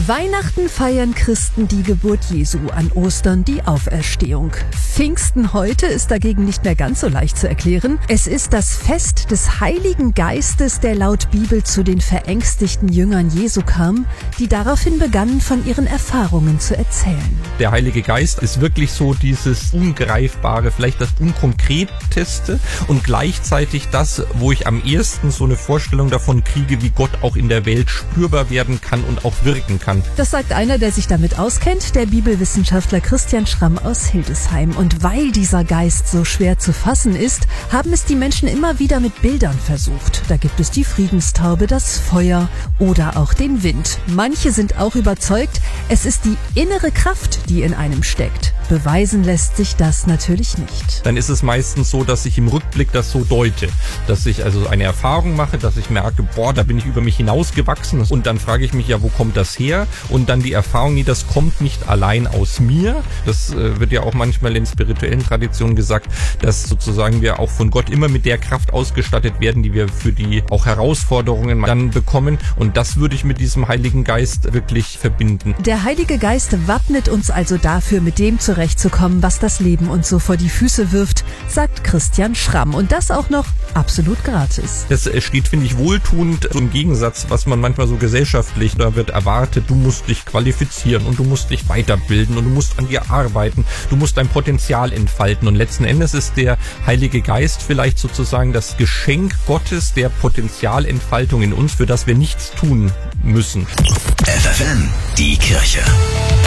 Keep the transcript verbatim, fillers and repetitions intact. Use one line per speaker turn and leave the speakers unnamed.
Weihnachten feiern Christen die Geburt Jesu, an Ostern die Auferstehung. Pfingsten heute ist dagegen nicht mehr ganz so leicht zu erklären. Es ist das Fest des Heiligen Geistes, der laut Bibel zu den verängstigten Jüngern Jesu kam, die daraufhin begannen, von ihren Erfahrungen zu erzählen.
Der Heilige Geist ist wirklich so dieses Ungreifbare, vielleicht das Unkonkreteste und gleichzeitig das, wo ich am ehesten so eine Vorstellung davon kriege, wie Gott auch in der Welt spürbar werden kann und auch wirken kann.
Das sagt einer, der sich damit auskennt, der Bibelwissenschaftler Christian Schramm aus Hildesheim. Und weil dieser Geist so schwer zu fassen ist, haben es die Menschen immer wieder mit Bildern versucht. Da gibt es die Friedenstaube, das Feuer oder auch den Wind. Manche sind auch überzeugt, es ist die innere Kraft, die in einem steckt. Beweisen lässt sich das natürlich nicht.
Dann ist es meistens so, dass ich im Rückblick das so deute, dass ich also eine Erfahrung mache, dass ich merke, boah, da bin ich über mich hinausgewachsen und dann frage ich mich ja, wo kommt das her? Und dann die Erfahrung, nee, das kommt nicht allein aus mir. Das äh, wird ja auch manchmal in spirituellen Traditionen gesagt, dass sozusagen wir auch von Gott immer mit der Kraft ausgestattet werden, die wir für die auch Herausforderungen dann bekommen. Und das würde ich mit diesem Heiligen Geist wirklich verbinden.
Der Heilige Geist wappnet uns also dafür, mit dem zurechtzukommen, was das Leben uns so vor die Füße wirft, sagt Christian Schramm. Und das auch noch absolut gratis.
Das steht, finde ich, wohltuend im Gegensatz, was man manchmal so gesellschaftlich, da wird erwartet, du musst dich qualifizieren und du musst dich weiterbilden und du musst an dir arbeiten, du musst dein Potenzial entfalten. Und letzten Endes ist der Heilige Geist vielleicht sozusagen das Geschenk Gottes der Potenzialentfaltung in uns, für das wir nichts tun müssen.
F F N, die Kirche.